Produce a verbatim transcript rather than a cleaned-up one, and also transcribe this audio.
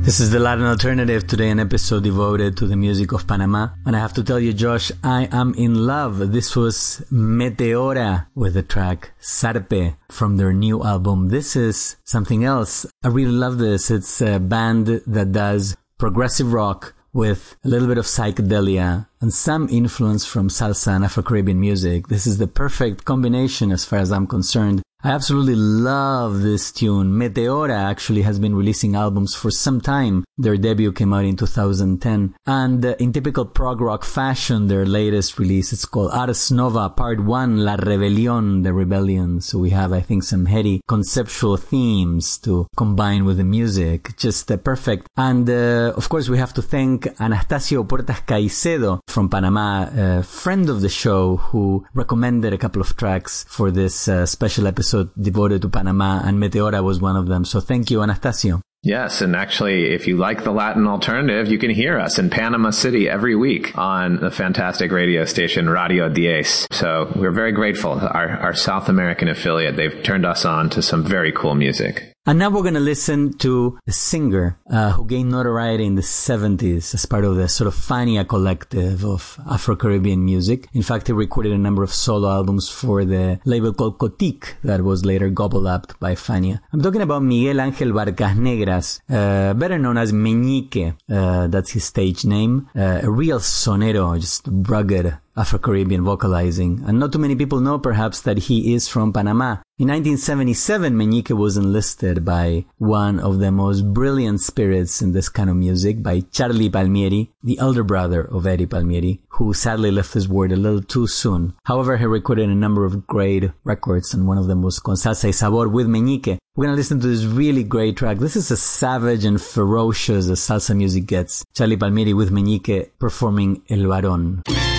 This is the Latin Alternative, today an episode devoted to the music of Panama. And I have to tell you, Josh, I am in love. This was Meteora with the track Sarpe from their new album. This is something else. I really love this. It's a band that does progressive rock with a little bit of psychedelia and some influence from salsa and Afro-Caribbean music. This is the perfect combination as far as I'm concerned. I absolutely love this tune. Meteora actually has been releasing albums for some time. Their debut came out in two thousand ten. And uh, in typical prog rock fashion, their latest release, it's called Ars Nova Part one, La Rebelión, The Rebellion. So we have, I think, some heady conceptual themes to combine with the music. Just uh, perfect. And, uh, of course, we have to thank Anastasio Portas Caicedo from Panama, a friend of the show who recommended a couple of tracks for this uh, special episode devoted to Panama, and Meteora was one of them. So thank you, Anastasio. Yes, and actually, if you like the Latin Alternative, you can hear us in Panama City every week on the fantastic radio station Radio diez. So we're very grateful. Our, our South American affiliate, they've turned us on to some very cool music. And now we're going to listen to a singer uh, who gained notoriety in the seventies as part of the sort of Fania collective of Afro-Caribbean music. In fact, he recorded a number of solo albums for the label called Cotique that was later gobbled up by Fania. I'm talking about Miguel Ángel Barcas Negras, uh, better known as Meñique. Uh, that's his stage name. Uh, a real sonero, just rugged Afro-Caribbean vocalizing. And not too many people know perhaps that he is from Panama. In nineteen seventy-seven, Meñique was enlisted by one of the most brilliant spirits in this kind of music, by Charlie Palmieri, the elder brother of Eddie Palmieri, who sadly left this world a little too soon. However, he recorded a number of great records, and one of them was Con Salsa y Sabor with Meñique. We're going to listen to this really great track. This is as savage and ferocious as salsa music gets. Charlie Palmieri with Meñique performing El Varón.